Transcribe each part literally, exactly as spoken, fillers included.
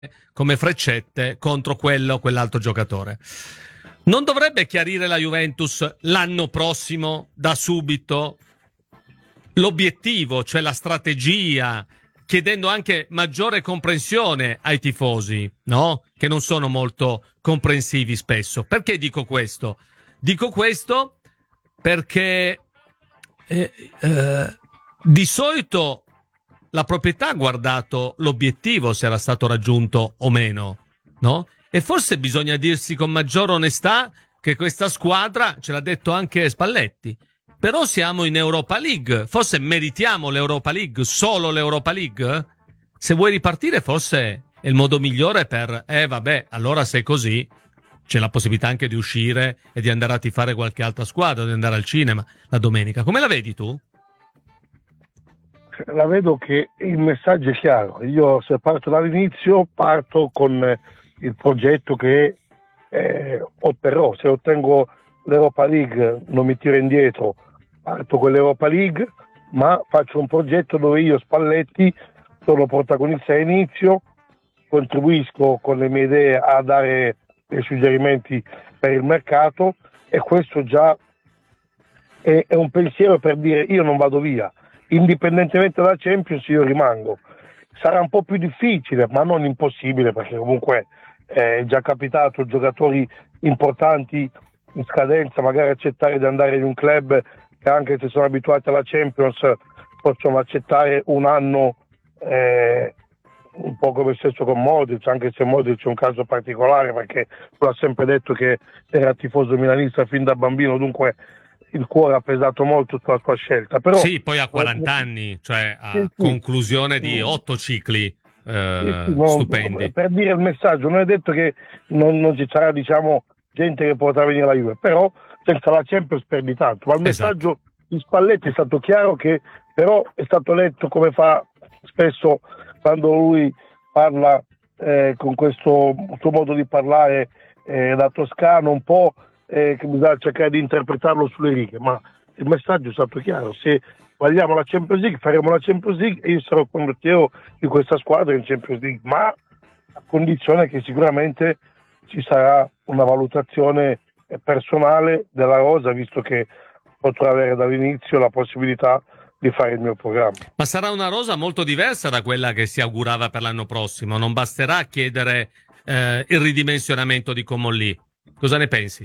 come freccette contro quello o quell'altro giocatore. Non dovrebbe chiarire la Juventus l'anno prossimo da subito l'obiettivo, cioè la strategia, chiedendo anche maggiore comprensione ai tifosi, no? Che non sono molto comprensivi spesso. Perché dico questo? Dico questo perché eh, eh, di solito la proprietà ha guardato l'obiettivo, se era stato raggiunto o meno, no? E forse bisogna dirsi con maggior onestà che questa squadra, ce l'ha detto anche Spalletti, però siamo in Europa League, forse meritiamo l'Europa League, solo l'Europa League? Se vuoi ripartire forse è il modo migliore per, eh vabbè, allora se è così c'è la possibilità anche di uscire e di andare a tifare qualche altra squadra, di andare al cinema la domenica. Come la vedi tu? La vedo che il messaggio è chiaro. Io, se parto dall'inizio, parto con il progetto che eh, otterrò. Se ottengo l'Europa League non mi tiro indietro, parto con l'Europa League, ma faccio un progetto dove io, Spalletti, sono protagonista all'inizio, contribuisco con le mie idee a dare dei suggerimenti per il mercato, e questo già è, è un pensiero per dire io non vado via. Indipendentemente dalla Champions io rimango. Sarà un po' più difficile, ma non impossibile, perché comunque è già capitato giocatori importanti in scadenza magari accettare di andare in un club che, anche se sono abituati alla Champions, possono accettare un anno, eh, un po' come stesso con Modric, anche se Modric è un caso particolare perché lui ha sempre detto che era tifoso milanista fin da bambino, dunque il cuore ha pesato molto sulla sua scelta. Però sì, poi ha quaranta anni, cioè a sì, sì, conclusione di otto cicli eh, sì, sì, no, stupendi. per dire il messaggio, non è detto che non, non ci sarà, diciamo, gente che potrà venire alla Juve, però senza la Champions perdi tanto. Ma il messaggio Esatto. di Spalletti è stato chiaro, che però è stato letto come fa spesso quando lui parla eh, con questo suo modo di parlare eh, da toscano, un po' eh, che bisogna cercare di interpretarlo sulle righe, ma il messaggio è stato chiaro: se vogliamo la Champions League faremo la Champions League e io sarò condottiero di questa squadra in Champions League, ma a condizione che sicuramente ci sarà una valutazione personale della rosa, visto che potrò avere dall'inizio la possibilità di fare il mio programma. Ma sarà una rosa molto diversa da quella che si augurava per l'anno prossimo, non basterà chiedere eh, il ridimensionamento di Comolli. Cosa ne pensi?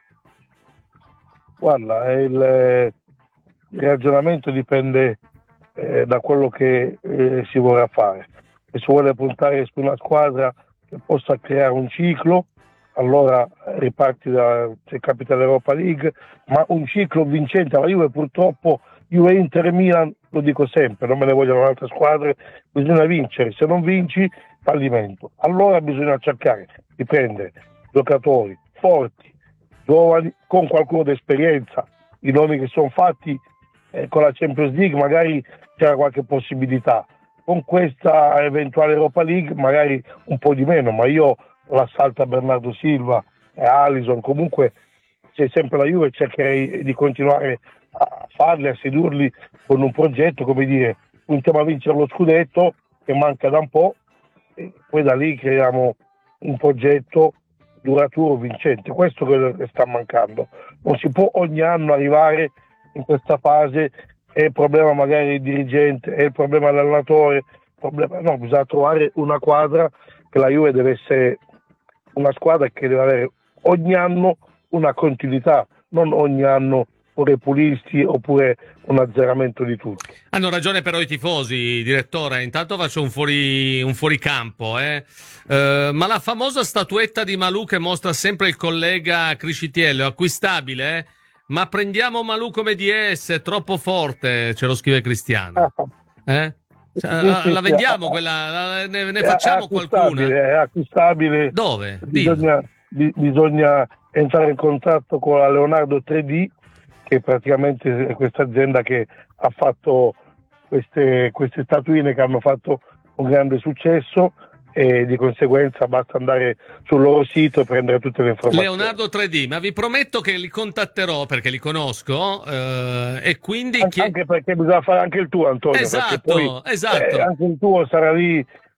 Guarda, il, il ragionamento dipende eh, da quello che eh, si vorrà fare. Se si vuole puntare su una squadra che possa creare un ciclo, allora riparti da, se capita l'Europa League, ma un ciclo vincente. La Juve, purtroppo, Juve, Inter e Milan, lo dico sempre, non me ne vogliono altre squadre, bisogna vincere. Se non vinci, fallimento. Allora bisogna cercare di prendere giocatori forti, giovani, con qualcuno d'esperienza. I nomi che sono fatti eh, con la Champions League magari c'era qualche possibilità, con questa eventuale Europa League magari un po' di meno, ma io la salta Bernardo Silva e Alisson, comunque c'è sempre la Juve, cercherei di continuare a farli, a sedurli con un progetto, come dire, puntiamo a vincere lo scudetto che manca da un po', e poi da lì creiamo un progetto duraturo, vincente. Questo che sta mancando. Non si può ogni anno arrivare in questa fase, è il problema magari del dirigente, è il problema dell'allenatore, problema... no, bisogna trovare una quadra, che la Juve deve essere una squadra che deve avere ogni anno una continuità, non ogni anno o repulisti oppure un azzeramento di tutto. Hanno ragione però i tifosi, direttore. Intanto faccio un fuori un fuoricampo, eh. Eh, ma la famosa statuetta di Malù che mostra sempre il collega Criscitiello è acquistabile, eh? Ma prendiamo Malù come D S, è troppo forte, ce lo scrive Cristiano. Eh? Cioè, Sì, la, sì, la sì, vendiamo quella, la, ne, ne è facciamo qualcuna? È acquistabile. Dove? Bisogna, bi, bisogna entrare in contatto con la Leonardo tre D, che praticamente è questa azienda che ha fatto queste, queste statuine che hanno fatto un grande successo, e di conseguenza basta andare sul loro sito e prendere tutte le informazioni. Leonardo tre D, ma vi prometto che li contatterò perché li conosco eh, e quindi An- chie- anche perché bisogna fare anche il tuo, Antonio, esatto, perché poi esatto. eh, anche il tuo sarà lì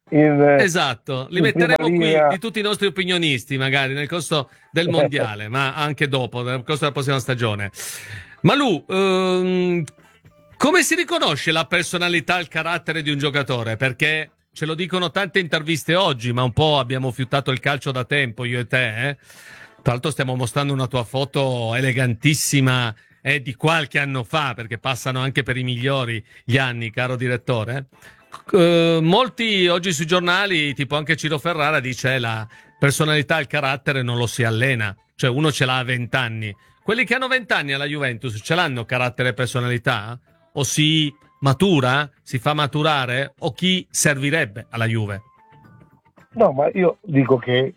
in, esatto, li in metteremo qui linea. di tutti i nostri opinionisti magari nel corso del mondiale, ma anche dopo, nel corso della prossima stagione. Malù, ehm, come si riconosce la personalità e il carattere di un giocatore? Perché ce lo dicono tante interviste oggi, ma un po' abbiamo fiutato il calcio da tempo, io e te. Eh? Tra l'altro stiamo mostrando una tua foto elegantissima eh, di qualche anno fa, perché passano anche per i migliori gli anni, caro direttore. Uh, molti oggi sui giornali, tipo anche Ciro Ferrara, dice la personalità e il carattere non lo si allena, cioè uno ce l'ha a vent'anni. Quelli che hanno vent'anni alla Juventus ce l'hanno carattere e personalità? O si matura, si fa maturare, o chi servirebbe alla Juve? No, ma io dico che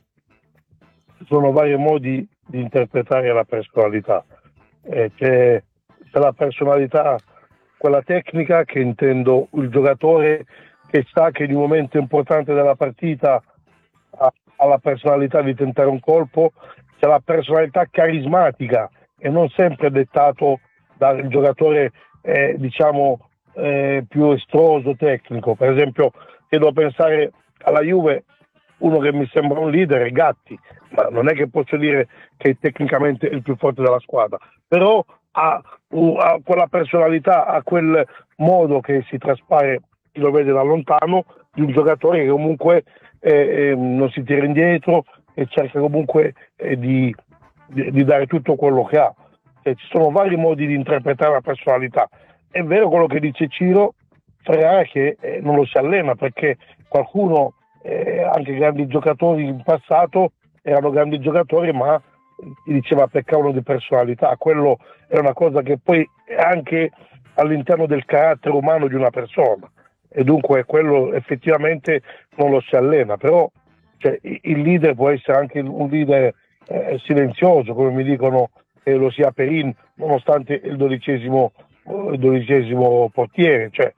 ci sono vari modi di interpretare la personalità. Eh, c'è, c'è la personalità, quella tecnica, che intendo il giocatore che sa che in un momento importante della partita ha, ha la personalità di tentare un colpo. C'è la personalità carismatica e non sempre dettato dal giocatore eh, diciamo eh, più estroso, tecnico. Per esempio, se devo pensare alla Juve, uno che mi sembra un leader è Gatti, ma non è che posso dire che è tecnicamente il più forte della squadra, però ha, ha quella personalità, ha quel modo che si traspare, chi lo vede da lontano, di un giocatore che comunque eh, eh, non si tira indietro e cerca comunque eh, di, di, di dare tutto quello che ha. Cioè, ci sono vari modi di interpretare la personalità. È vero quello che dice Ciro Ferrara, che eh, non lo si allena, perché qualcuno, eh, anche grandi giocatori in passato, erano grandi giocatori, ma ti diceva peccavano di personalità. Quello è una cosa che poi è anche all'interno del carattere umano di una persona, e dunque quello effettivamente non lo si allena. Però cioè, il leader può essere anche un leader eh, silenzioso, come mi dicono che lo sia Perin, nonostante il dodicesimo, il dodicesimo portiere. Cioè,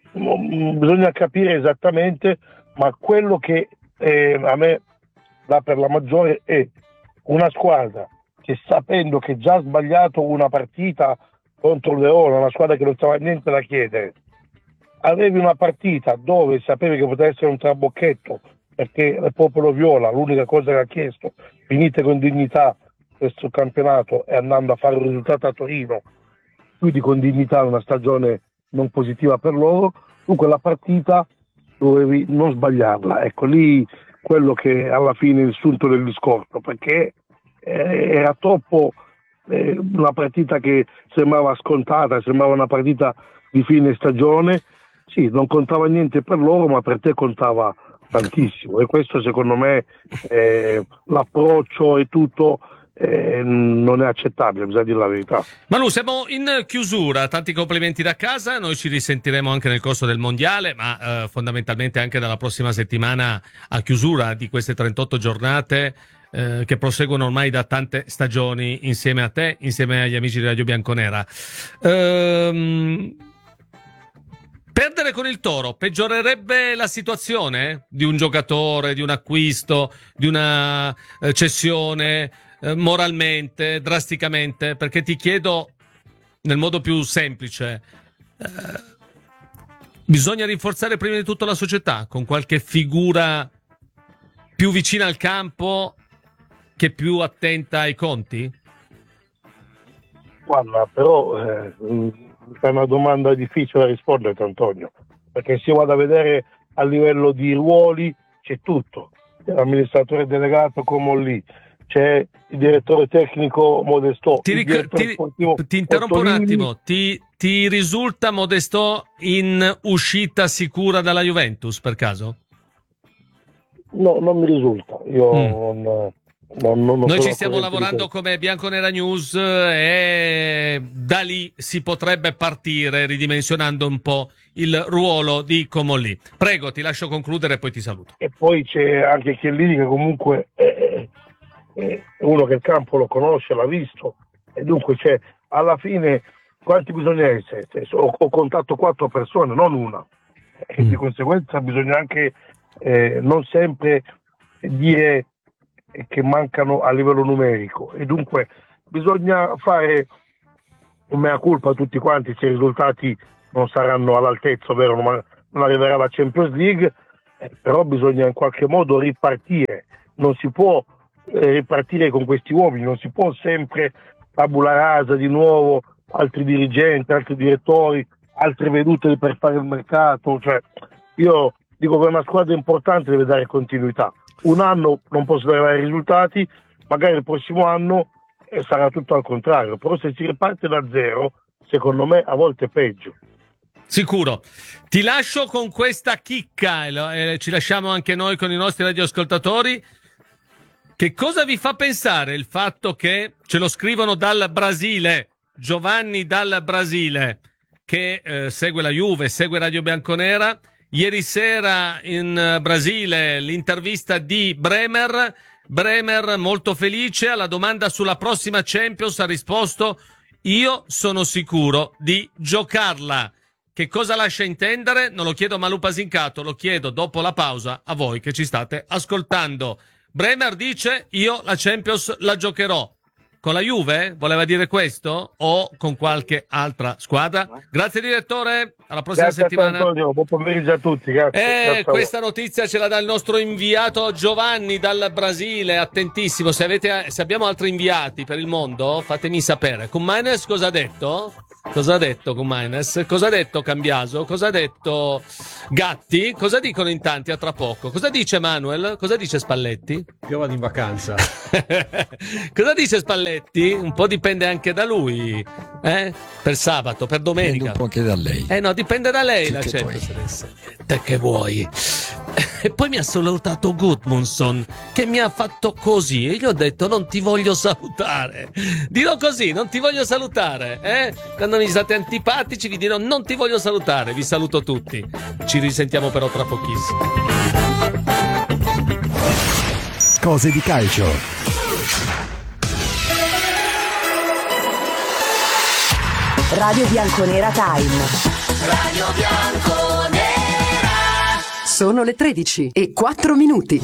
m- bisogna capire esattamente, ma quello che eh, a me dà per la maggiore è una squadra che, sapendo che già ha sbagliato una partita contro il Verona, una squadra che non stava niente da chiedere, avevi una partita dove sapevi che poteva essere un trabocchetto, perché il popolo viola, l'unica cosa che ha chiesto, finite con dignità questo campionato e andando a fare un risultato a Torino, quindi con dignità, una stagione non positiva per loro. Dunque la partita dovevi non sbagliarla, ecco lì quello che alla fine è il sunto del discorso, perché eh, era troppo eh, una partita che sembrava scontata, sembrava una partita di fine stagione. Sì, non contava niente per loro, ma per te contava tantissimo, e questo secondo me eh, l'approccio e tutto eh, non è accettabile, bisogna dire la verità. Manu, siamo in chiusura, tanti complimenti da casa, noi ci risentiremo anche nel corso del mondiale, ma eh, fondamentalmente anche dalla prossima settimana, a chiusura di queste trentotto giornate eh, che proseguono ormai da tante stagioni insieme a te, insieme agli amici di Radio Bianconera. Ehm... Perdere con il Toro peggiorerebbe la situazione di un giocatore, di un acquisto, di una eh, cessione, eh, moralmente, drasticamente? Perché ti chiedo nel modo più semplice, eh, bisogna rinforzare prima di tutto la società con qualche figura più vicina al campo, che più attenta ai conti? Guarda, però eh, è una domanda difficile da rispondere, Antonio, perché se vado a vedere a livello di ruoli c'è tutto. C'è l'amministratore delegato come lì, c'è il direttore tecnico Modestò, ti, il ric- direttore ti, sportivo ti interrompo Ottolini. un attimo, ti, ti risulta Modestò in uscita sicura dalla Juventus per caso? No, non mi risulta, io mm. non... Non, non Noi ci stiamo lavorando come Bianconera News e da lì si potrebbe partire ridimensionando un po' il ruolo di Comolli. Prego, ti lascio concludere e poi ti saluto. E poi c'è anche Chiellini, che comunque è, è uno che il campo lo conosce, l'ha visto, e dunque c'è, alla fine quanti bisogna essere? Ho, ho contato quattro persone, non una, e mm. di conseguenza bisogna anche eh, non sempre dire che mancano a livello numerico, e dunque bisogna fare un mea culpa a tutti quanti se i risultati non saranno all'altezza, ovvero non arriverà la Champions League, eh, però bisogna in qualche modo ripartire, non si può eh, ripartire con questi uomini, non si può sempre tabula rasa di nuovo, altri dirigenti, altri direttori, altre vedute per fare il mercato. Cioè, io dico che una squadra importante deve dare continuità. Un anno non posso avere risultati, magari il prossimo anno eh, sarà tutto al contrario, però se si riparte da zero, secondo me a volte è peggio. Sicuro. Ti lascio con questa chicca, eh, ci lasciamo anche noi con i nostri radioascoltatori. Che cosa vi fa pensare il fatto che ce lo scrivono dal Brasile, Giovanni dal Brasile, che eh, segue la Juve, segue Radio Bianconera? Ieri sera in Brasile l'intervista di Bremer, Bremer molto felice alla domanda sulla prossima Champions ha risposto: io sono sicuro di giocarla. Che cosa lascia intendere? Non lo chiedo a Malù Pasincato, lo chiedo dopo la pausa a voi che ci state ascoltando. Bremer dice: io la Champions la giocherò. Con la Juve? Voleva dire questo? O con qualche altra squadra? Grazie direttore, alla prossima grazie settimana. Antonio, buon pomeriggio a tutti. Grazie. Eh, grazie questa notizia ce la dà il nostro inviato Giovanni dal Brasile, attentissimo. Se, avete, se abbiamo altri inviati per il mondo, fatemi sapere. Kumanes cosa ha detto? Cosa ha detto Kumanes? Cosa ha detto Cambiaso? Cosa ha detto Gatti? Cosa dicono in tanti a tra poco? Cosa dice Manuel? Cosa dice Spalletti? Io vado in vacanza. Cosa dice Spalletti? Un po' dipende anche da lui, eh? Per sabato, per domenica. Dipende un po' anche da lei. Eh no, dipende da lei Che la che Champions. Te che vuoi? E poi mi ha salutato Gudmundsson, che mi ha fatto così, e gli ho detto: non ti voglio salutare. Dirò così: non ti voglio salutare, eh? Quando mi state antipatici vi dirò: non ti voglio salutare. Vi saluto tutti. Ci risentiamo però tra pochissimo. Cose di calcio. Radio Bianconera Time. Radio Bianconera. Sono le tredici e quattro minuti.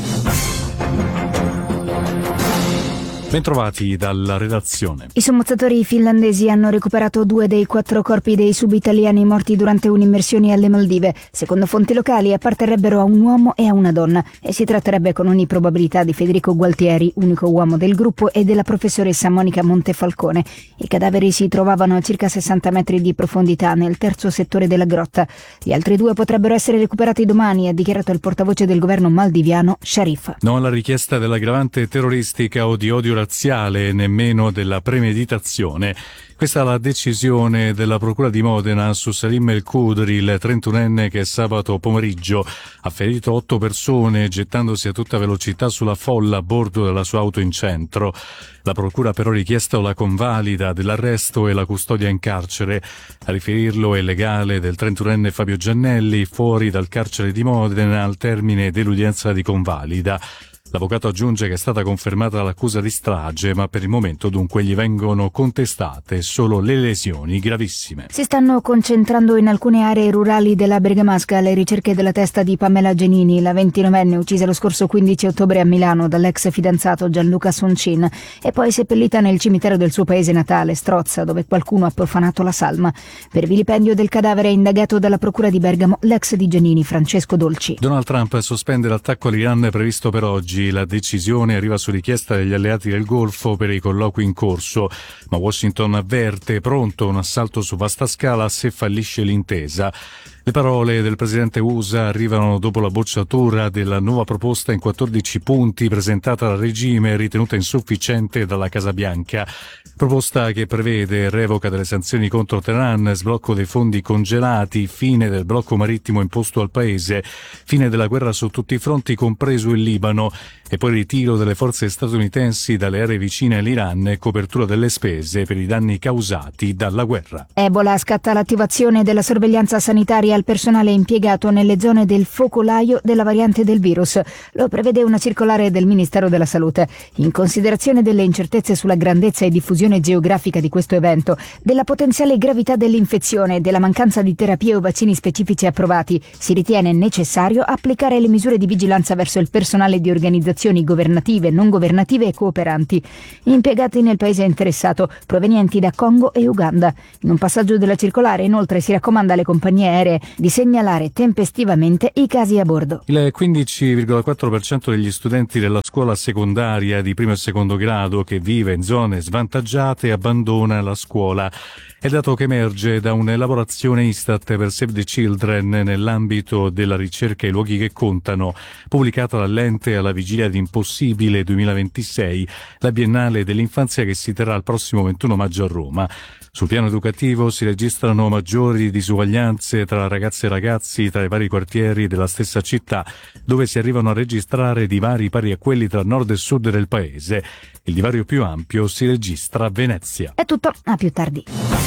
Bentrovati dalla redazione. I sommozzatori finlandesi hanno recuperato due dei quattro corpi dei subitaliani morti durante un'immersione alle Maldive. Secondo fonti locali apparterrebbero a un uomo e a una donna e si tratterebbe con ogni probabilità di Federico Gualtieri, unico uomo del gruppo, e della professoressa Monica Montefalcone. I cadaveri si trovavano a circa sessanta metri di profondità nel terzo settore della grotta. Gli altri due potrebbero essere recuperati domani, ha dichiarato il portavoce del governo maldiviano Sharif. No alla richiesta dell'aggravante terroristica o di odio razziale, nemmeno della premeditazione. Questa è la decisione della Procura di Modena su Salim El Khudri, il trentunenne che sabato pomeriggio ha ferito otto persone gettandosi a tutta velocità sulla folla a bordo della sua auto in centro. La Procura ha però richiesto la convalida dell'arresto e la custodia in carcere. A riferirlo è il legale del trentunenne Fabio Giannelli, fuori dal carcere di Modena al termine dell'udienza di convalida. L'avvocato aggiunge che è stata confermata l'accusa di strage, ma per il momento dunque gli vengono contestate solo le lesioni gravissime. Si stanno concentrando in alcune aree rurali della Bergamasca le ricerche della testa di Pamela Genini, la ventinovenne uccisa lo scorso quindici ottobre a Milano dall'ex fidanzato Gianluca Soncin e poi seppellita nel cimitero del suo paese natale, Strozza, dove qualcuno ha profanato la salma. Per vilipendio del cadavere è indagato dalla procura di Bergamo l'ex di Genini, Francesco Dolci. Donald Trump sospende l'attacco all'Iran previsto per oggi. La decisione arriva su richiesta degli alleati del Golfo per i colloqui in corso, ma Washington avverte: pronto un assalto su vasta scala se fallisce l'intesa. Le parole del presidente U S A arrivano dopo la bocciatura della nuova proposta in quattordici punti presentata dal regime, ritenuta insufficiente dalla Casa Bianca. Proposta che prevede revoca delle sanzioni contro Teheran, sblocco dei fondi congelati, fine del blocco marittimo imposto al paese, fine della guerra su tutti i fronti compreso il Libano e poi ritiro delle forze statunitensi dalle aree vicine all'Iran e copertura delle spese per i danni causati dalla guerra. Ebola scatta l'attivazione della sorveglianza sanitaria al personale impiegato nelle zone del focolaio della variante del virus. Lo prevede una circolare del Ministero della Salute. In considerazione delle incertezze sulla grandezza e diffusione geografica di questo evento, della potenziale gravità dell'infezione e della mancanza di terapie o vaccini specifici approvati, si ritiene necessario applicare le misure di vigilanza verso il personale di organizzazioni governative, non governative e cooperanti, impiegati nel paese interessato, provenienti da Congo e Uganda. In un passaggio della circolare, inoltre, si raccomanda alle compagnie aeree di segnalare tempestivamente i casi a bordo. Il quindici virgola quattro per cento degli studenti della scuola secondaria di primo e secondo grado che vive in zone svantaggiate abbandona la scuola. È dato che emerge da un'elaborazione Istat per Save the Children nell'ambito della ricerca ai luoghi che contano, pubblicata dall'ente alla vigilia di Impossibile duemilaventisei, la Biennale dell'Infanzia che si terrà il prossimo ventuno maggio a Roma. Sul piano educativo si registrano maggiori disuguaglianze tra ragazze e ragazzi tra i vari quartieri della stessa città, dove si arrivano a registrare divari pari a quelli tra nord e sud del paese. Il divario più ampio si registra a Venezia. È tutto, a più tardi.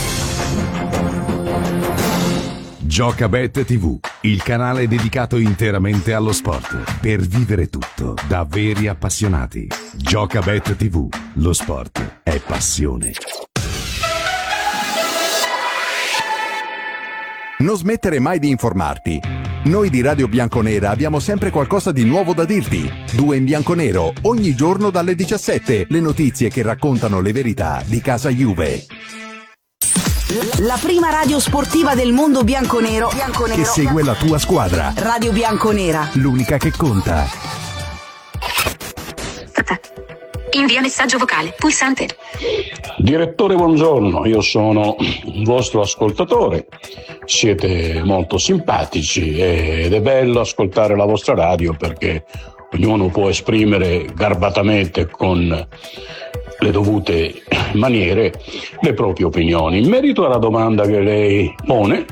Giocabet tivù, il canale dedicato interamente allo sport, per vivere tutto da veri appassionati. Giocabet tivù, lo sport è passione. Non smettere mai di informarti. Noi di Radio Bianconera abbiamo sempre qualcosa di nuovo da dirti. Due in bianconero, ogni giorno dalle diciassette, le notizie che raccontano le verità di casa Juve. La prima radio sportiva del mondo bianconero, bianconero che segue la tua squadra. Radio Bianconera, l'unica che conta. Invia messaggio vocale, pulsante. Direttore, buongiorno, io sono un vostro ascoltatore, siete molto simpatici ed è bello ascoltare la vostra radio perché ognuno può esprimere garbatamente con le dovute maniere le proprie opinioni. In merito alla domanda che lei pone,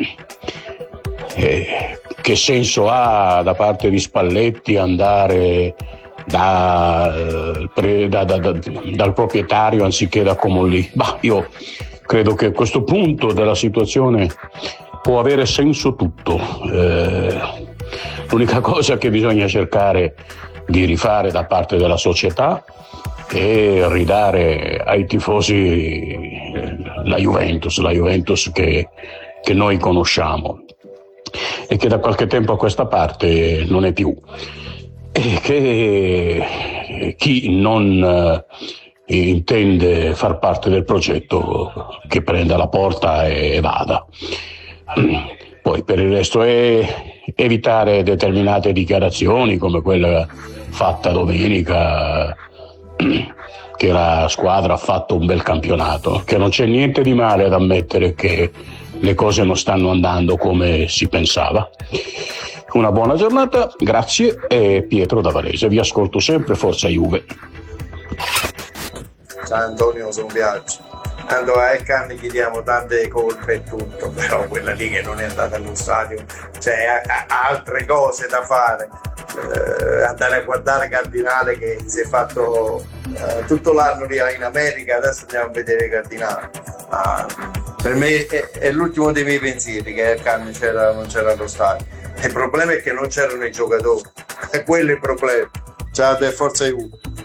eh, che senso ha da parte di Spalletti andare Da, da, da, da, dal proprietario anziché da Comolli? Bah, io credo che a questo punto della situazione può avere senso tutto. Eh, l'unica cosa che bisogna cercare di rifare da parte della società è ridare ai tifosi la Juventus, la Juventus che, che noi conosciamo e che da qualche tempo a questa parte non è più. E che chi non eh, intende far parte del progetto che prenda la porta e, e vada. Poi per il resto è evitare determinate dichiarazioni come quella fatta domenica, che la squadra ha fatto un bel campionato, che non c'è niente di male ad ammettere che le cose non stanno andando come si pensava. Una buona giornata, grazie, e Pietro da Varese, vi ascolto sempre, forza Juve. Ciao Antonio, sono Biagio. Allora, a Elkan gli diamo tante colpe e tutto, però quella lì che non è andata allo stadio, cioè ha, ha altre cose da fare. Eh, andare a guardare Cardinale che si è fatto eh, tutto l'anno lì in America, adesso andiamo a vedere Cardinale. Ah, per me è, è l'ultimo dei miei pensieri che Elkan c'era, non c'era allo stadio. Il problema è che non c'erano i giocatori, è quello il problema. Ciao e forza Juve.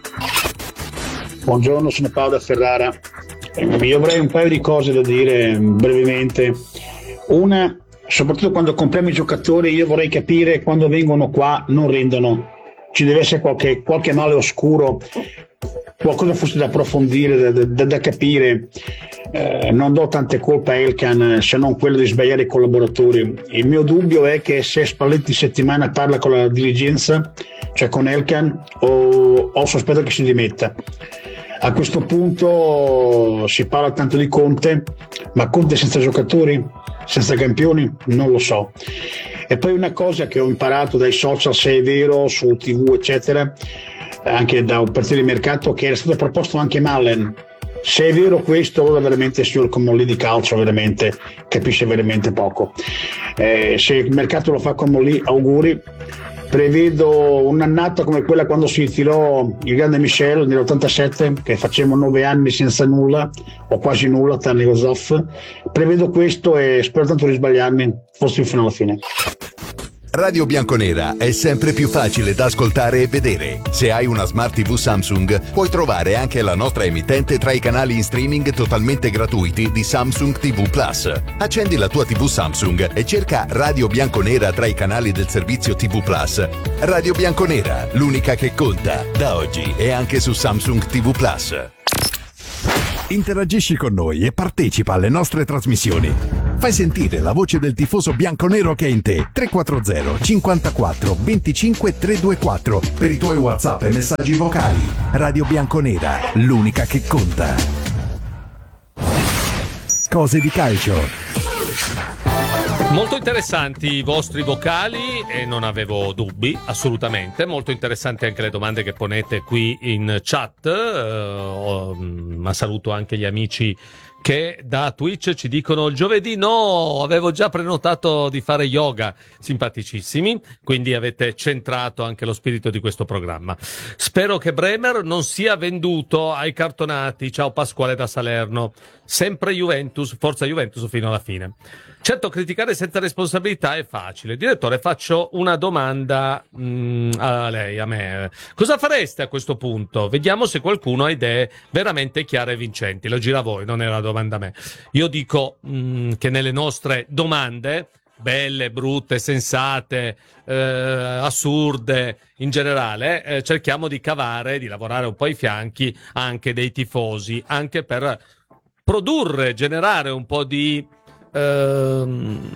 Buongiorno, sono Paolo da Ferrara. Io avrei un paio di cose da dire brevemente. Una, soprattutto quando compriamo i giocatori, io vorrei capire quando vengono qua non rendono. Ci deve essere qualche, qualche male oscuro, qualcosa forse da approfondire, da, da, da capire. Eh, non do tante colpe a Elkan se non quello di sbagliare i collaboratori. Il mio dubbio è che se Spalletti settimana parla con la dirigenza, cioè con Elkan, o ho sospetto che si dimetta. A questo punto si parla tanto di Conte, ma Conte senza giocatori, senza campioni, non lo so. E poi una cosa che ho imparato dai social, se è vero, su tivù eccetera, anche da un partito di mercato, che era stato proposto anche Malen. Se è vero questo, allora veramente il signor Comolli di calcio veramente capisce veramente poco. Eh, se il mercato lo fa Comolli, auguri. Prevedo un'annata come quella quando si tirò il grande Michel nell'ottantasette, che facevamo nove anni senza nulla o quasi nulla, tranne Gozoff. Prevedo questo e spero tanto di sbagliarmi, forse fino alla fine. Radio Bianconera è sempre più facile da ascoltare e vedere. Se hai una Smart tivù Samsung, puoi trovare anche la nostra emittente tra i canali in streaming totalmente gratuiti di Samsung tivù Plus. Accendi la tua tivù Samsung e cerca Radio Bianconera tra i canali del servizio tivù Plus. Radio Bianconera, l'unica che conta, da oggi e anche su Samsung tivù Plus. Interagisci con noi e partecipa alle nostre trasmissioni. Fai sentire la voce del tifoso bianconero che è in te. tre quattro zero cinquantaquattro venticinque trecentoventiquattro per i tuoi WhatsApp e messaggi vocali. Radio Bianconera, l'unica che conta. Cose di calcio. Molto interessanti i vostri vocali e non avevo dubbi, assolutamente. Molto interessanti anche le domande che ponete qui in chat. Uh, ma saluto anche gli amici che da Twitch ci dicono: giovedì no, avevo già prenotato di fare yoga. Simpaticissimi, quindi avete centrato anche lo spirito di questo programma. Spero che Bremer non sia venduto ai cartonati. Ciao Pasquale da Salerno. Sempre Juventus, forza Juventus fino alla fine. Certo, criticare senza responsabilità è facile. Direttore, faccio una domanda mh, a lei, a me. Cosa fareste a questo punto? Vediamo se qualcuno ha idee veramente chiare e vincenti. Lo gira a voi, non è la domanda a me. Io dico mh, che nelle nostre domande, belle, brutte, sensate, eh, assurde, in generale, eh, cerchiamo di cavare, di lavorare un po' ai fianchi anche dei tifosi, anche per produrre, generare un po' di Uh,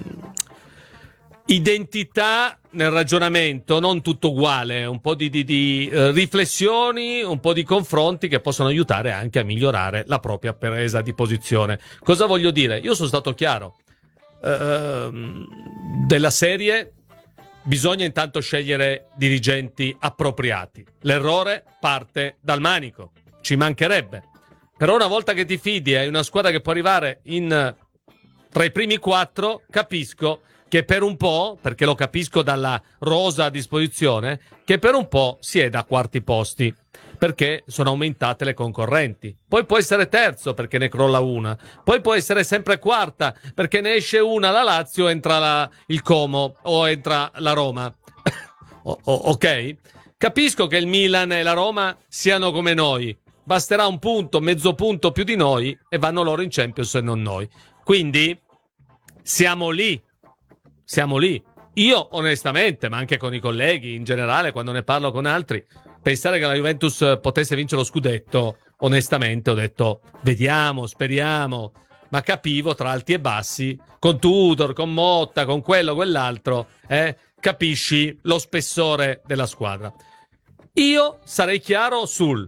identità nel ragionamento, non tutto uguale, un po' di, di, di uh, riflessioni, un po' di confronti che possono aiutare anche a migliorare la propria presa di posizione. Cosa voglio dire? Io sono stato chiaro. Uh, della serie bisogna intanto scegliere dirigenti appropriati. L'errore parte dal manico, ci mancherebbe. Però una volta che ti fidi e hai una squadra che può arrivare in tra i primi quattro, capisco che per un po', perché lo capisco dalla rosa a disposizione, che per un po' si è da quarti posti, perché sono aumentate le concorrenti. Poi può essere terzo, perché ne crolla una. Poi può essere sempre quarta, perché ne esce una la Lazio, entra la, il Como o entra la Roma. o, o, ok? Capisco che il Milan e la Roma siano come noi. Basterà un punto, mezzo punto più di noi e vanno loro in Champions e non noi. Quindi siamo lì, siamo lì. Io onestamente, ma anche con i colleghi in generale, quando ne parlo con altri, pensare che la Juventus potesse vincere lo scudetto, onestamente ho detto vediamo, speriamo, ma capivo tra alti e bassi, con Tudor, con Motta, con quello, quell'altro, eh, capisci lo spessore della squadra. Io sarei chiaro sul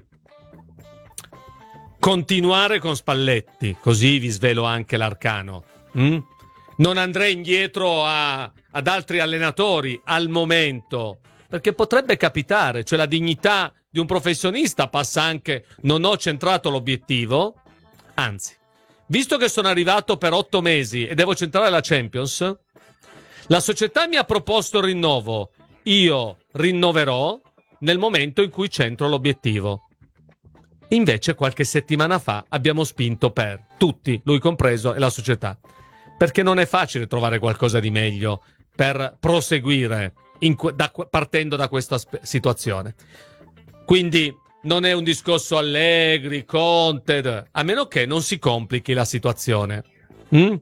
continuare con Spalletti, così vi svelo anche l'arcano. Mm? Non andrei indietro a, ad altri allenatori al momento, perché potrebbe capitare, cioè la dignità di un professionista passa anche non ho centrato l'obiettivo, anzi, visto che sono arrivato per otto mesi e devo centrare la Champions, la società mi ha proposto il rinnovo, io rinnoverò nel momento in cui centro l'obiettivo. Invece qualche settimana fa abbiamo spinto per tutti, lui compreso, e la società. Perché non è facile trovare qualcosa di meglio per proseguire in, da, partendo da questa sp- situazione. Quindi non è un discorso Allegri, Conte, a meno che non si complichi la situazione. Mm?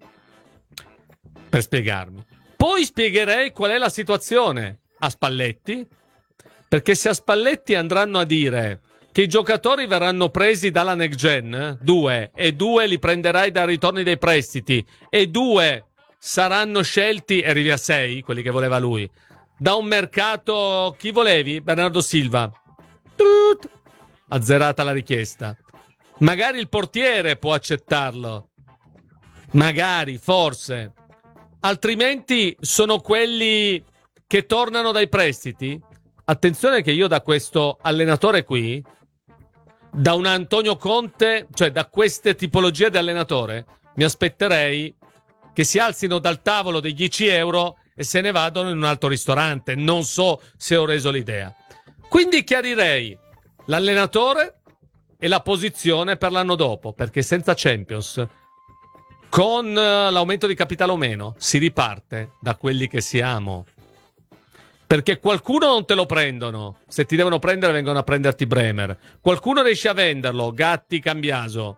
Per spiegarmi. Poi spiegherei qual è la situazione a Spalletti, perché se a Spalletti andranno a dire che i giocatori verranno presi dalla next gen, due, e due li prenderai dai ritorni dei prestiti, e due saranno scelti, e arrivi a sei, quelli che voleva lui, da un mercato, chi volevi? Bernardo Silva. Tut, azzerata la richiesta. Magari il portiere può accettarlo, magari, forse, altrimenti sono quelli che tornano dai prestiti. Attenzione che io da questo allenatore qui, da un Antonio Conte, cioè da queste tipologie di allenatore, mi aspetterei che si alzino dal tavolo dei dieci euro e se ne vadano in un altro ristorante. Non so se ho reso l'idea. Quindi chiarirei l'allenatore e la posizione per l'anno dopo, perché senza Champions, con l'aumento di capitale o meno, si riparte da quelli che siamo. Perché qualcuno non te lo prendono, se ti devono prendere vengono a prenderti Bremer, qualcuno riesce a venderlo, Gatti, Cambiaso.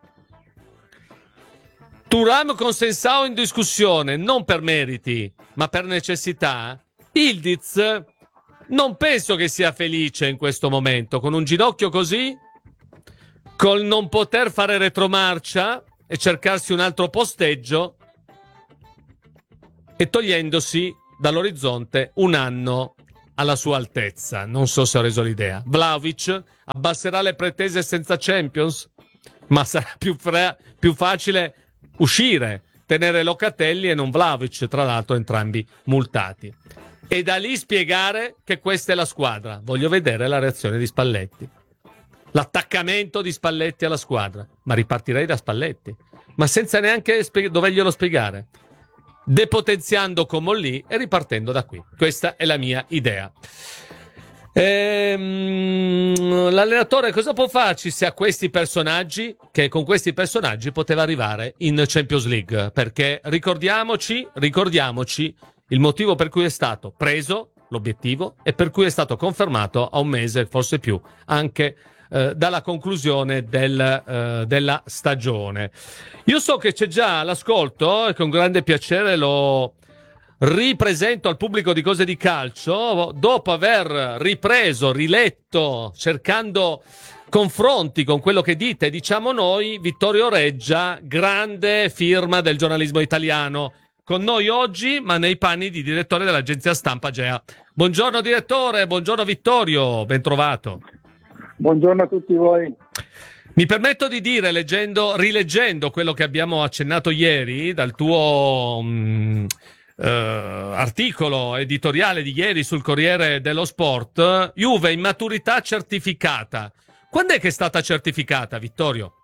Thuram con Sensao in discussione, non per meriti, ma per necessità. Ildiz non penso che sia felice in questo momento, con un ginocchio così, col non poter fare retromarcia e cercarsi un altro posteggio. e togliendosi dall'orizzonte un anno alla sua altezza. Non so se ho reso l'idea. Vlahovic abbasserà le pretese senza Champions, ma sarà più, fra- più facile uscire, tenere Locatelli e non Vlahovic, tra l'altro entrambi multati. E da lì spiegare che questa è la squadra. Voglio vedere la reazione di Spalletti. L'attaccamento di Spalletti alla squadra. Ma ripartirei da Spalletti. Ma senza neanche spie- doverglielo spiegare. Depotenziando Comolli e ripartendo da qui. Questa è la mia idea. Ehm, l'allenatore cosa può farci se ha questi personaggi? Che con questi personaggi poteva arrivare in Champions League. Perché ricordiamoci, ricordiamoci il motivo per cui è stato preso l'obiettivo e per cui è stato confermato a un mese, forse più, anche eh, dalla conclusione del, eh, della stagione. Io so che c'è già l'ascolto e con grande piacere lo ripresento al pubblico di Cose di Calcio, dopo aver ripreso, riletto, cercando confronti con quello che dite, diciamo noi, Vittorio Reggia, grande firma del giornalismo italiano, con noi oggi, ma nei panni di direttore dell'agenzia stampa Gea. Buongiorno direttore, buongiorno Vittorio, ben trovato. Buongiorno a tutti voi. Mi permetto di dire, leggendo, rileggendo quello che abbiamo accennato ieri dal tuo mh, eh, articolo editoriale di ieri sul Corriere dello Sport, Juve immaturità certificata. Quando è che è stata certificata, Vittorio?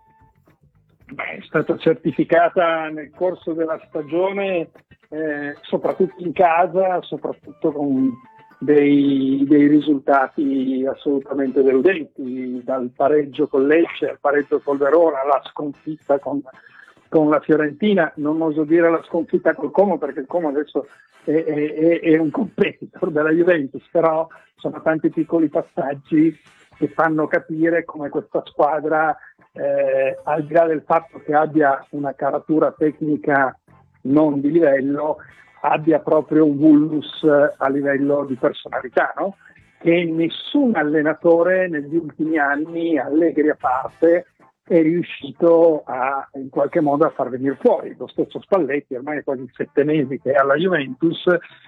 Beh, è stata certificata nel corso della stagione, eh, soprattutto in casa, soprattutto con dei, dei risultati assolutamente deludenti, dal pareggio con Lecce al pareggio col Verona, la sconfitta con, con la Fiorentina, non oso dire la sconfitta col Como perché il Como adesso è, è, è un competitor della Juventus, però sono tanti piccoli passaggi che fanno capire come questa squadra, eh, al di là del fatto che abbia una caratura tecnica non di livello, abbia proprio un vulnus a livello di personalità, no? Che nessun allenatore negli ultimi anni, Allegri a parte, è riuscito a in qualche modo a far venire fuori. Lo stesso Spalletti, ormai è quasi sette mesi che è alla Juventus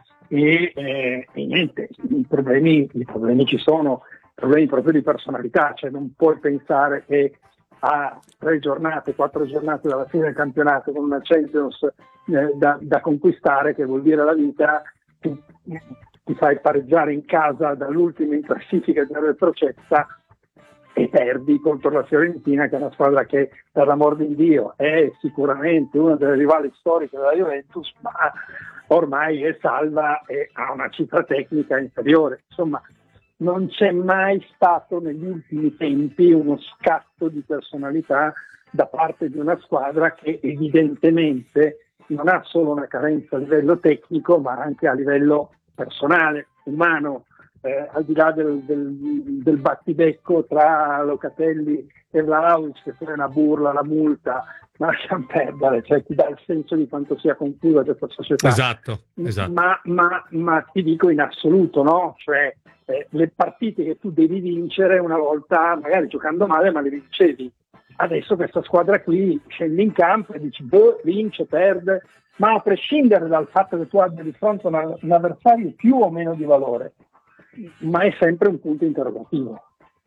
e, eh, e niente, i problemi, i problemi ci sono, problemi proprio di personalità, cioè non puoi pensare che a tre giornate, quattro giornate dalla fine del campionato con una Champions eh, da, da conquistare, che vuol dire la vita, tu ti fai pareggiare in casa dall'ultimo in classifica di retrocessa e perdi contro la Fiorentina, che è una squadra che per l'amor di Dio è sicuramente una delle rivali storiche della Juventus, ma ormai è salva e ha una cifra tecnica inferiore. Insomma, non c'è mai stato negli ultimi tempi uno scatto di personalità da parte di una squadra che evidentemente non ha solo una carenza a livello tecnico, ma anche a livello personale, umano, eh, al di là del, del, del battibecco tra Locatelli e Vlahovic, che poi è una burla, la multa, ma lasciamo perdere, cioè ti dà il senso di quanto sia confusa questa società. Esatto, esatto. Ma, ma, ma ti dico in assoluto, no? Cioè, eh, le partite che tu devi vincere una volta, magari giocando male, ma le vincevi. Adesso questa squadra qui scende in campo e dici, boh, vince, perde, ma a prescindere dal fatto che tu abbia di fronte una, un avversario più o meno di valore, ma è sempre un punto interrogativo.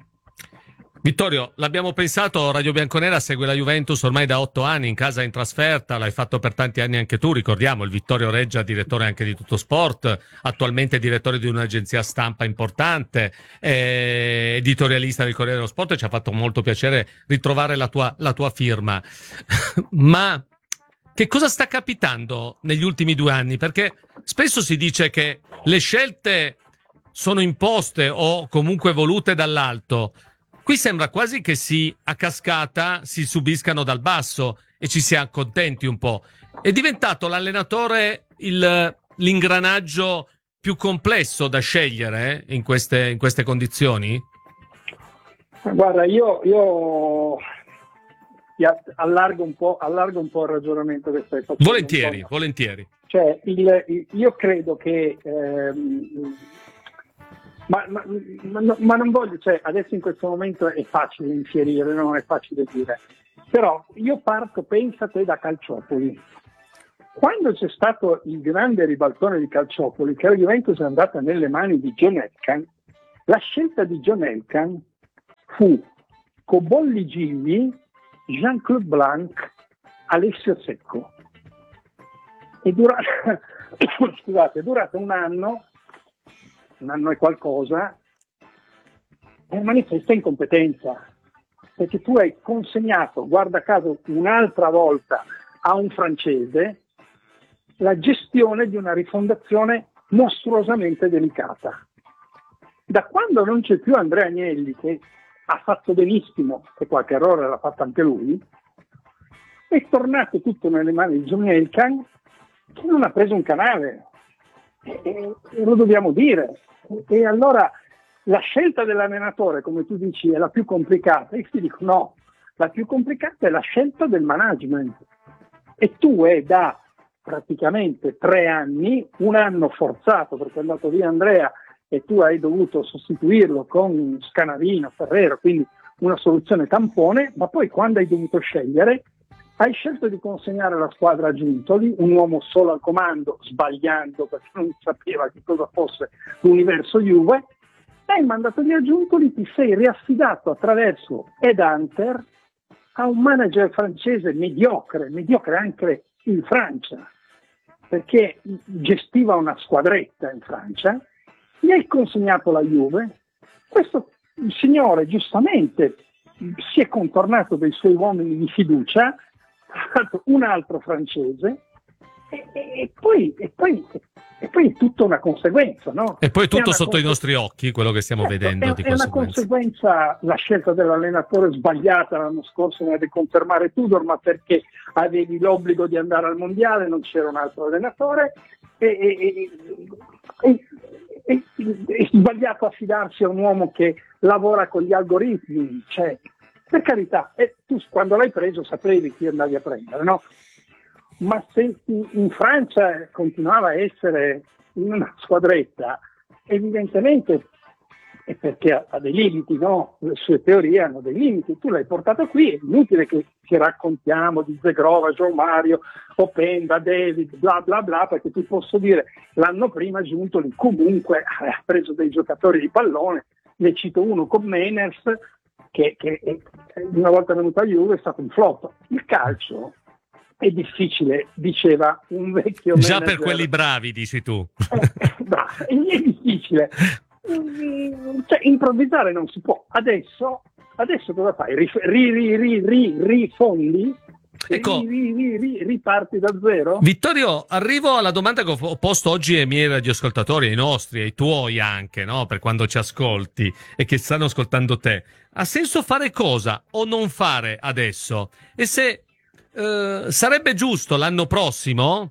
Vittorio, l'abbiamo pensato, Radio Bianconera segue la Juventus ormai da otto anni, in casa e in trasferta, l'hai fatto per tanti anni anche tu, ricordiamo il Vittorio Reggia, direttore anche di Tutto Sport, attualmente direttore di un'agenzia stampa importante, eh, editorialista del Corriere dello Sport, e ci ha fatto molto piacere ritrovare la tua, la tua firma. Ma che cosa sta capitando negli ultimi due anni? Perché spesso si dice che le scelte sono imposte o comunque volute dall'alto. Qui sembra quasi che si, a cascata, si subiscano dal basso e ci si accontenti un po'. È diventato l'allenatore il, l'ingranaggio più complesso da scegliere eh, in, queste, in queste condizioni? Guarda, io, io allargo, un po', allargo un po' il ragionamento che stai facendo. Volentieri, volentieri. Cioè, il, il, io credo che... Ehm, Ma, ma, ma, ma non voglio, cioè adesso in questo momento è facile infierire, non è facile dire, però io parto, pensa te, da Calciopoli. Quando c'è stato il grande ribaltone di Calciopoli, che la Juventus è andata nelle mani di John Elkann, la scelta di John Elkann fu Cobolli Gigli, Jean-Claude Blanc, Alessio Secco. E dura... Scusate, è durato un anno, un anno e qualcosa, è manifesta incompetenza, perché tu hai consegnato, guarda caso, un'altra volta a un francese la gestione di una rifondazione mostruosamente delicata. Da quando non c'è più Andrea Agnelli, che ha fatto benissimo, e qualche errore l'ha fatto anche lui, è tornato tutto nelle mani di John Elkann, che non ha preso un canale, e, e, e lo dobbiamo dire. E, e allora la scelta dell'allenatore, come tu dici, è la più complicata. Io ti dico no, la più complicata è la scelta del management. E tu è da praticamente tre anni, un anno forzato perché è andato via Andrea e tu hai dovuto sostituirlo con Scanavino, Ferrero, quindi una soluzione tampone, ma poi quando hai dovuto scegliere hai scelto di consegnare la squadra a Giuntoli, un uomo solo al comando, sbagliando perché non sapeva che cosa fosse l'universo Juve, hai mandato via Giuntoli, ti sei riaffidato attraverso Ed Hunter a un manager francese mediocre, mediocre anche in Francia, perché gestiva una squadretta in Francia, gli hai consegnato la Juve, questo signore giustamente si è contornato dei suoi uomini di fiducia, ha fatto un altro francese e, e, e, poi, e, poi, e poi è tutta una conseguenza, no? E poi tutto sotto conse- i nostri occhi, quello che stiamo certo, vedendo è, di è una conseguenza la scelta dell'allenatore sbagliata l'anno scorso nel riconfermare Tudor, ma perché avevi l'obbligo di andare al mondiale, non c'era un altro allenatore, e, e, e, e, e, è sbagliato affidarsi a un uomo che lavora con gli algoritmi, cioè, per carità, e tu quando l'hai preso sapevi chi andavi a prendere, no? Ma se in Francia continuava a essere una squadretta, evidentemente è perché ha dei limiti, no? Le sue teorie hanno dei limiti. Tu l'hai portato qui, è inutile che ci raccontiamo di Zegrova, João Mario, Openda, David, bla bla bla, perché ti posso dire l'anno prima Giuntoli comunque ha preso dei giocatori di pallone, ne cito uno con Meners, che, che una volta venuto a Juve è stato un flop. Il calcio è difficile, diceva un vecchio già manager. Per quelli bravi, dici tu. Eh, bravo, è difficile. Cioè, improvvisare non si può. Adesso, adesso cosa fai? Ri, ri, ri, ri, ri, rifondi? Ecco, ri, ri, ri, riparti da zero? Vittorio, arrivo alla domanda che ho posto oggi ai miei radioascoltatori, ai nostri, ai tuoi anche, no? Per quando ci ascolti e che stanno ascoltando te. Ha senso fare cosa o non fare adesso? E se eh, sarebbe giusto l'anno prossimo,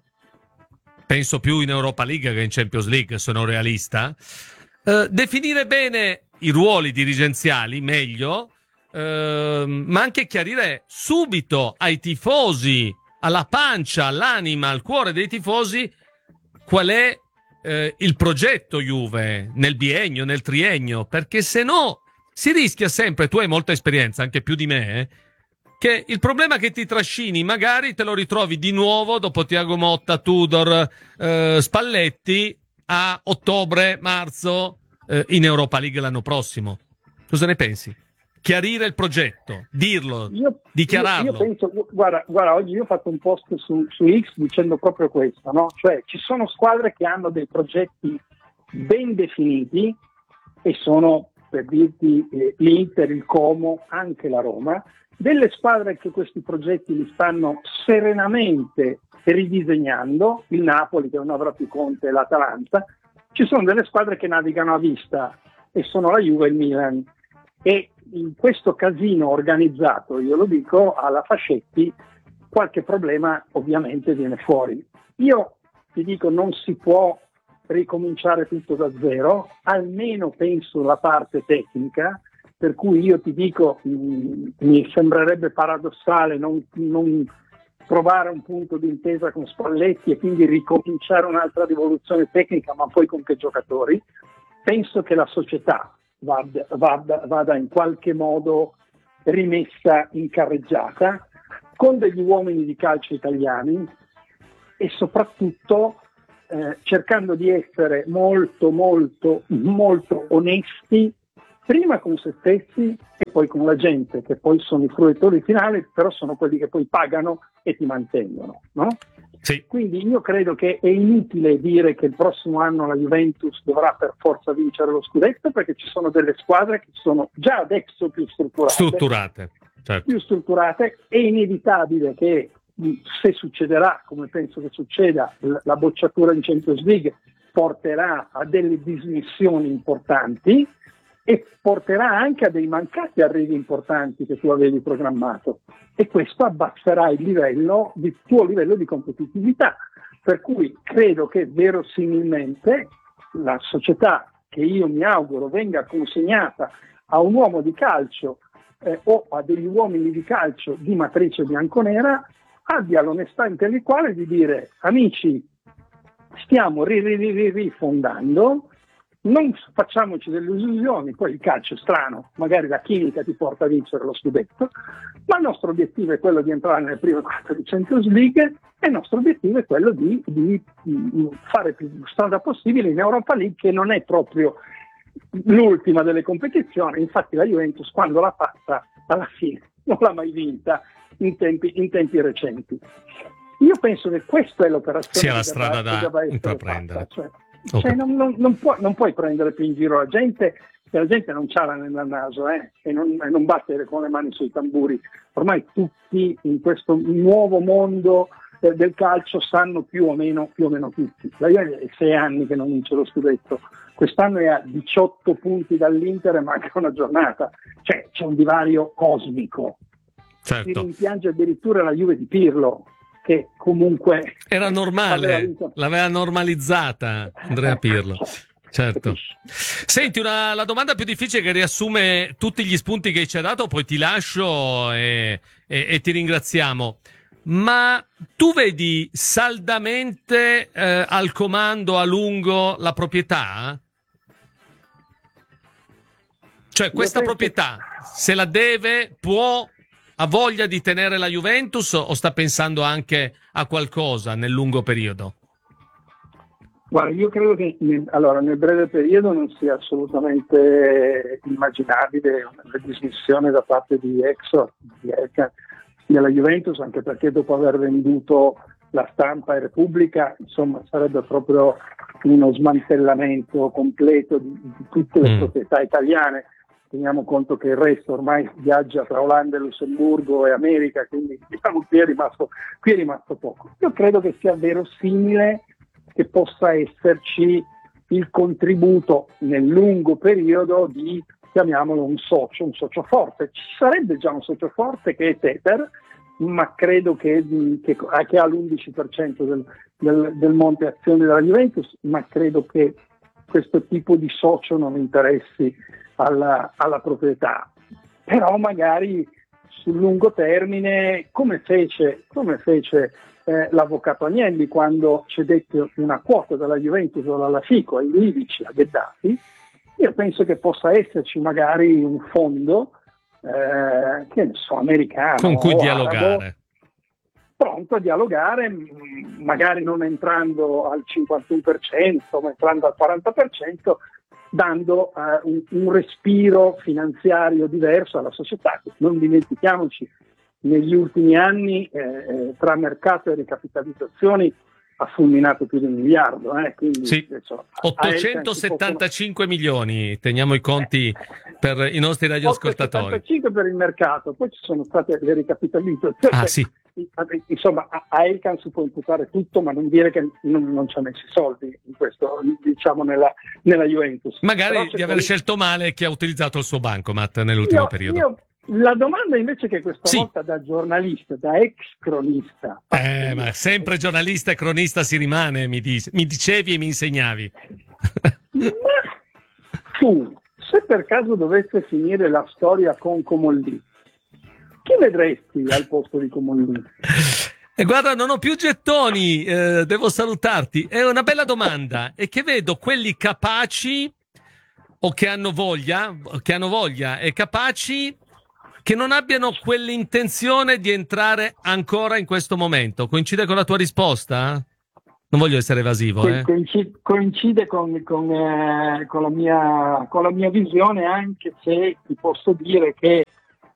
penso più in Europa League che in Champions League, sono realista, eh, definire bene i ruoli dirigenziali, meglio, eh, ma anche chiarire subito ai tifosi, alla pancia, all'anima, al cuore dei tifosi, qual è eh, il progetto Juve nel biennio, nel triennio, perché se no si rischia sempre, tu hai molta esperienza, anche più di me, eh, che il problema che ti trascini magari te lo ritrovi di nuovo dopo Thiago Motta, Tudor, eh, Spalletti a ottobre, marzo eh, in Europa League l'anno prossimo. Cosa ne pensi? Chiarire il progetto, dirlo, io, dichiararlo. Io, io penso, guarda, guarda, oggi io ho fatto un post su, su X dicendo proprio questo, no? Cioè ci sono squadre che hanno dei progetti ben definiti e sono, per dirti, eh, l'Inter, il Como, anche la Roma, delle squadre che questi progetti li stanno serenamente ridisegnando, il Napoli che non avrà più Conte e l'Atalanta, ci sono delle squadre che navigano a vista e sono la Juve e il Milan, e in questo casino organizzato, io lo dico, alla Fascetti qualche problema ovviamente viene fuori. Io ti dico, non si può ricominciare tutto da zero, almeno penso la parte tecnica, per cui io ti dico, mh, mi sembrerebbe paradossale non, non trovare un punto di intesa con Spalletti e quindi ricominciare un'altra rivoluzione tecnica, ma poi con che giocatori. Penso che la società vada, vada, vada in qualche modo rimessa in carreggiata con degli uomini di calcio italiani, e soprattutto eh, cercando di essere molto molto molto onesti, prima con se stessi e poi con la gente, che poi sono i fruitori finali, però sono quelli che poi pagano e ti mantengono, no? Sì. Quindi io credo che è inutile dire che il prossimo anno la Juventus dovrà per forza vincere lo scudetto, perché ci sono delle squadre che sono già adesso più strutturate. Strutturate, certo. Più strutturate. È inevitabile che, se succederà, come penso che succeda, la bocciatura in Champions League porterà a delle dismissioni importanti e porterà anche a dei mancati arrivi importanti che tu avevi programmato, e questo abbasserà il livello, il tuo livello di competitività, per cui credo che verosimilmente la società, che io mi auguro venga consegnata a un uomo di calcio eh, o a degli uomini di calcio di matrice bianconera, abbia l'onestà intellettuale di dire: amici, stiamo ri- ri- ri- rifondando, non facciamoci delle illusioni, poi il calcio è strano, magari la chimica ti porta a vincere lo scudetto, ma il nostro obiettivo è quello di entrare nelle prime quattro di Champions League e il nostro obiettivo è quello di, di, di fare più strada possibile in Europa League, che non è proprio l'ultima delle competizioni. Infatti la Juventus, quando l'ha fatta, alla fine non l'ha mai vinta in tempi, in tempi recenti. Io penso che questa è l'operazione sia la che strada debba, da che debba essere intraprendere. fatta, cioè, Okay. Cioè non, non, non, puoi, non puoi prendere più in giro la gente, che la gente non c'ha la nel naso eh, e, non, e non battere con le mani sui tamburi. Ormai tutti in questo nuovo mondo eh, del calcio sanno più o meno, più o meno tutti. La Juve è sei anni che non vince lo scudetto, quest'anno è a diciotto punti dall'Inter e manca una giornata, cioè c'è un divario cosmico. Certo. Si rimpiange addirittura la Juve di Pirlo, che comunque era normale, l'aveva normalizzata Andrea Pirlo. Certo. Senti, una, la domanda più difficile, che riassume tutti gli spunti che ci hai dato, poi ti lascio e, e, e ti ringraziamo. Ma tu vedi saldamente eh, al comando a lungo la proprietà? Cioè questa proprietà, se la deve, può... ha voglia di tenere la Juventus o sta pensando anche a qualcosa nel lungo periodo? Guarda, io credo che nel, allora, nel breve periodo non sia assolutamente immaginabile una dismissione da parte di Exor, di Elkann, della Juventus, anche perché dopo aver venduto la Stampa e Repubblica, insomma, sarebbe proprio uno smantellamento completo di, di tutte le mm. proprietà italiane. Teniamo conto che il resto ormai viaggia tra Olanda e Lussemburgo e America, quindi diciamo qui è rimasto, qui è rimasto poco. Io credo che sia verosimile che possa esserci il contributo nel lungo periodo di, chiamiamolo, un socio, un socio forte. Ci sarebbe già un socio forte che è Tether, ma credo che, che, che ha l'undici per cento del, del, del monte azioni della Juventus, ma credo che questo tipo di socio non interessi alla, alla proprietà, però magari sul lungo termine, come fece, come fece eh, l'avvocato Agnelli quando cedette una quota della Juventus o dalla Fico ai libici, a Gheddafi. Io penso che possa esserci magari un fondo eh, che ne so, americano con cui o dialogare, arabo, pronto a dialogare, magari non entrando al cinquantuno per cento, ma entrando al quaranta per cento, dando uh, un, un respiro finanziario diverso alla società. Non dimentichiamoci, negli ultimi anni eh, tra mercato e ricapitalizzazioni ha fulminato più di un miliardo. Eh, quindi, sì. adesso, ottocentosettantacinque possono... milioni, teniamo i conti eh. per i nostri radioascoltatori. ottocentosettantacinque per il mercato, poi ci sono state le ricapitalizzazioni. Ah, sì. Insomma, a Elkann si può imputare tutto, ma non dire che non, non ci ha messo i soldi in questo, diciamo, nella, nella Juventus. Magari di aver poi... scelto male chi ha utilizzato il suo bancomat nell'ultimo io, periodo. Io, la domanda invece che questa sì. volta da giornalista, da ex cronista. Eh, ma sempre giornalista e cronista si rimane, mi, dice, mi dicevi e mi insegnavi. Ma tu, se per caso dovesse finire la storia con Comolli, chi vedresti al posto di Comolli? E guarda, non ho più gettoni, eh, devo salutarti. È una bella domanda. E che vedo quelli capaci o che hanno voglia, che hanno voglia e capaci, che non abbiano quell'intenzione di entrare ancora in questo momento. Coincide con la tua risposta? Non voglio essere evasivo. Eh. Coincide, coincide con, con, eh, con, la mia, con la mia visione, anche se ti posso dire che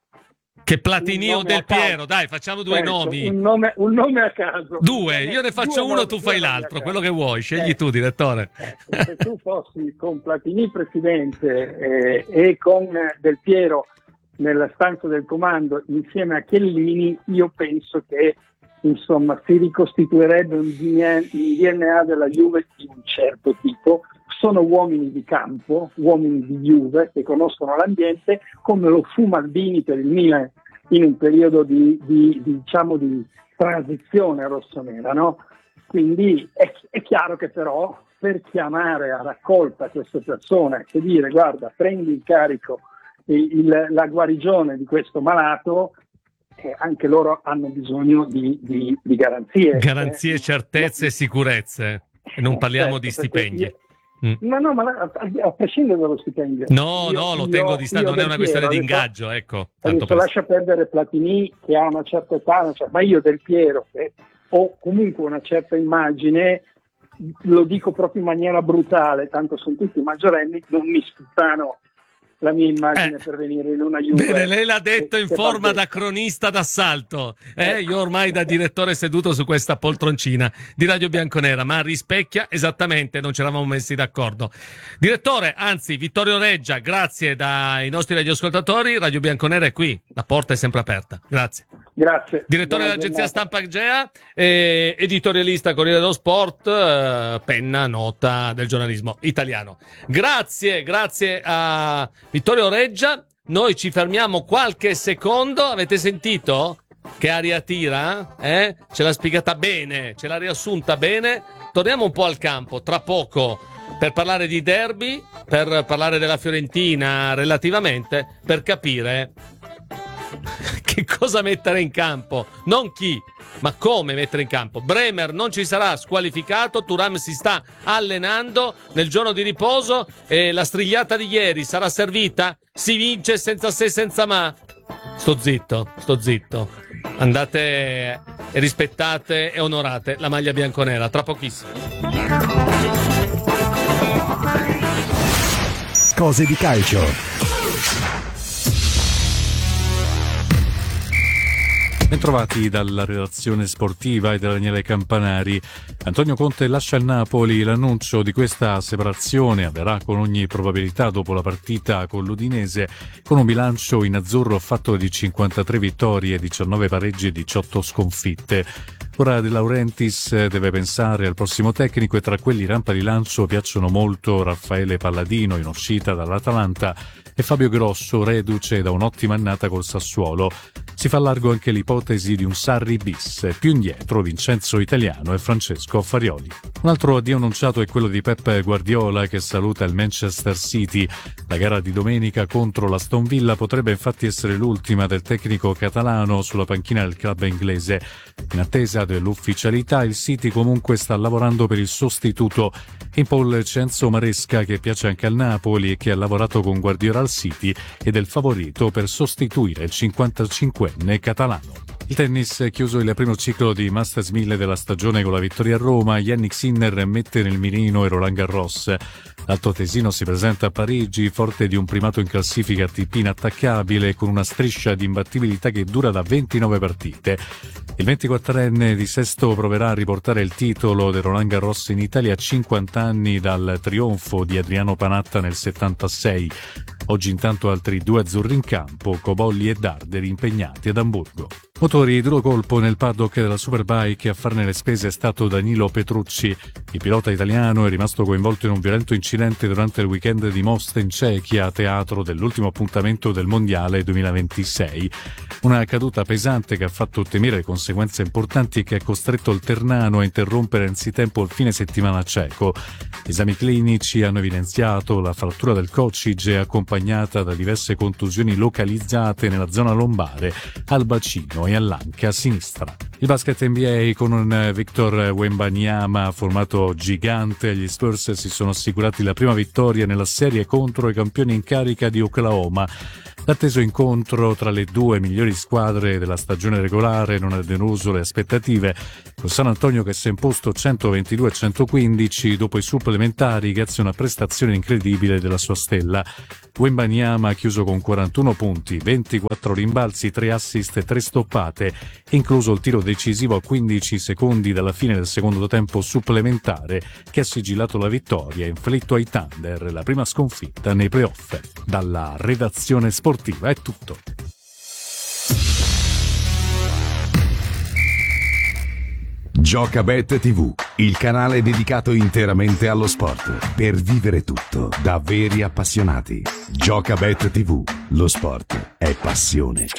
Che Platini o Del Piero, dai, facciamo due certo, nomi. Un nome, un nome a caso. Due, io ne faccio due uno, nomi, tu fai l'altro, quello che vuoi, scegli eh, tu, direttore. Eh, se tu fossi con Platini presidente eh, e con Del Piero nella stanza del comando insieme a Chiellini, io penso che insomma si ricostituirebbe un D N A della Juve di un certo tipo. Sono uomini di campo, uomini di Juve che conoscono l'ambiente, come lo fu Maldini per il Milan in un periodo di, di, di diciamo di transizione rossonera, no? Quindi è, è chiaro che però per chiamare a raccolta queste persone e dire guarda, prendi in carico il, il, la guarigione di questo malato, eh, anche loro hanno bisogno di, di, di garanzie. Garanzie, eh. certezze e sicurezze. E non parliamo certo, di stipendi. Io, Mm. No, no, ma a, a prescindere dallo stipendio. No, io, no, lo io, tengo di sta, non è una questione Piero, di ingaggio, ecco. Adesso Per... lascia perdere Platini che ha una certa età, una certa, ma io Del Piero che ho comunque una certa immagine, lo dico proprio in maniera brutale, tanto sono tutti maggiorenni, non mi sputtano la mia immagine eh. per venire in una Juve. Bene, lei l'ha detto in forma da cronista d'assalto. Eh? Io ormai da direttore seduto su questa poltroncina di Radio Bianconera, ma rispecchia esattamente, non ci eravamo messi d'accordo. Direttore, anzi, Vittorio Reggia, grazie dai nostri radioascoltatori. Radio Bianconera è qui, la porta è sempre aperta. Grazie. Grazie. Direttore dell'agenzia stampa Agea, eh, editorialista Corriere dello Sport, eh, penna nota del giornalismo italiano. Grazie, grazie a Vittorio Reggia. Noi ci fermiamo qualche secondo. Avete sentito che aria tira? Eh? Ce l'ha spiegata bene, ce l'ha riassunta bene. Torniamo un po' al campo tra poco per parlare di derby, per parlare della Fiorentina relativamente, per capire che cosa mettere in campo, non chi, ma come mettere in campo. Bremer non ci sarà, squalificato. Thuram si sta allenando nel giorno di riposo e la strigliata di ieri sarà servita? Si vince senza se senza ma. Sto zitto, sto zitto. Andate e rispettate e onorate la maglia bianconera tra pochissimo. Cose di calcio. Bentrovati dalla redazione sportiva e da Daniele Campanari. Antonio Conte lascia il Napoli. L'annuncio di questa separazione avverrà con ogni probabilità dopo la partita con l'Udinese, con un bilancio in azzurro fatto di cinquantatré vittorie, diciannove pareggi e diciotto sconfitte. Ora De Laurentiis deve pensare al prossimo tecnico e tra quelli rampa di lancio piacciono molto Raffaele Palladino, in uscita dall'Atalanta, e Fabio Grosso, reduce da un'ottima annata col Sassuolo. Si fa largo anche l'ipotesi di un Sarri bis, più indietro Vincenzo Italiano e Francesco Farioli. Un altro addio annunciato è quello di Pep Guardiola, che saluta il Manchester City. La gara di domenica contro l'Aston Villa potrebbe infatti essere l'ultima del tecnico catalano sulla panchina del club inglese. In attesa dell'ufficialità, il City comunque sta lavorando per il sostituto. In Paul Cenzo Maresca, che piace anche al Napoli e che ha lavorato con Guardiola al City, ed è il favorito per sostituire il cinquantacinquenne catalano. Il tennis è chiuso il primo ciclo di Masters mille della stagione con la vittoria a Roma. Jannik Sinner mette nel mirino e Roland Garros. L'altoatesino si presenta a Parigi forte di un primato in classifica A T P inattaccabile, con una striscia di imbattibilità che dura da ventinove partite. Il ventiquattrenne di Sesto proverà a riportare il titolo del Roland Garros in Italia a cinquanta anni dal trionfo di Adriano Panatta nel settantasei. Oggi intanto altri due azzurri in campo, Cobolli e Darderi, impegnati ad Amburgo. Motori duro colpo nel paddock della Superbike. A farne le spese è stato Danilo Petrucci. Il pilota italiano è rimasto coinvolto in un violento incidente durante il weekend di Most in Cechia, teatro dell'ultimo appuntamento del Mondiale duemilaventisei. Una caduta pesante che ha fatto temere conseguenze importanti e che ha costretto il Ternano a interrompere anzitempo il fine settimana ceco. Esami clinici hanno evidenziato la frattura del coccige, accompagnata da diverse contusioni localizzate nella zona lombare, al bacino e all'anca sinistra. Il basket N B A con un Victor Wembanyama formato gigante, gli Spurs si sono assicurati la prima vittoria nella serie contro i campioni in carica di Oklahoma. L'atteso incontro tra le due migliori squadre della stagione regolare non ha deluso le aspettative, con San Antonio che si è imposto centoventidue a centoquindici dopo i supplementari grazie a una prestazione incredibile della sua stella. Wembanyama ha chiuso con quarantuno punti, ventiquattro rimbalzi, tre assist e tre stoppate, incluso il tiro decisivo a quindici secondi dalla fine del secondo tempo supplementare che ha sigillato la vittoria e inflitto ai Thunder la prima sconfitta nei playoff. Dalla redazione sportiva è tutto. Giocabet tivù, il canale dedicato interamente allo sport, per vivere tutto da veri appassionati. Giocabet tivù, lo sport è passione.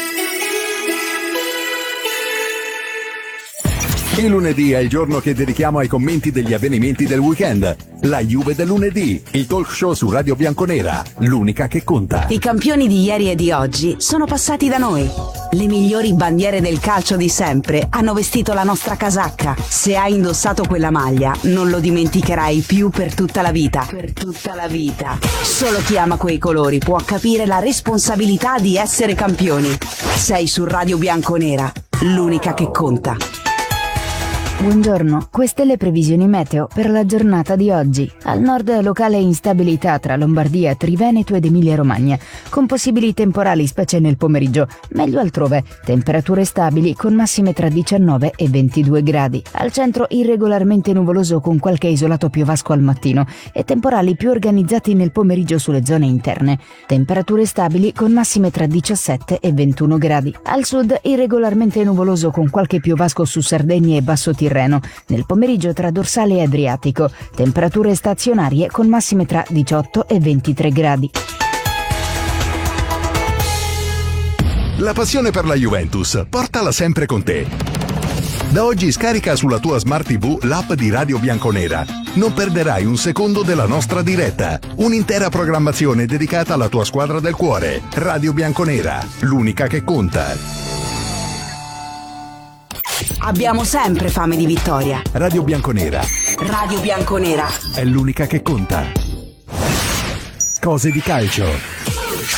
Il lunedì è il giorno che dedichiamo ai commenti degli avvenimenti del weekend. La Juve del lunedì, il talk show su Radio Bianconera, l'unica che conta. I campioni di ieri e di oggi sono passati da noi. Le migliori bandiere del calcio di sempre hanno vestito la nostra casacca. Se hai indossato quella maglia, non lo dimenticherai più per tutta la vita. Per tutta la vita. Solo chi ama quei colori può capire la responsabilità di essere campioni. Sei su Radio Bianconera, l'unica che conta. Buongiorno, queste le previsioni meteo per la giornata di oggi. Al nord locale instabilità tra Lombardia, Triveneto ed Emilia-Romagna, con possibili temporali specie nel pomeriggio, meglio altrove. Temperature stabili con massime tra diciannove e ventidue gradi. Al centro irregolarmente nuvoloso con qualche isolato piovasco al mattino e temporali più organizzati nel pomeriggio sulle zone interne. Temperature stabili con massime tra diciassette e ventuno gradi. Al sud irregolarmente nuvoloso con qualche piovasco su Sardegna e Basso Tirreno. Nel pomeriggio tra dorsale e Adriatico, temperature stazionarie con massime tra diciotto e ventitré gradi. La passione per la Juventus, portala sempre con te. Da oggi scarica sulla tua Smart tivù l'app di Radio Bianconera. Non perderai un secondo della nostra diretta. Un'intera programmazione dedicata alla tua squadra del cuore. Radio Bianconera, l'unica che conta. Abbiamo sempre fame di vittoria. Radio Bianconera Radio Bianconera è l'unica che conta. Cose di calcio.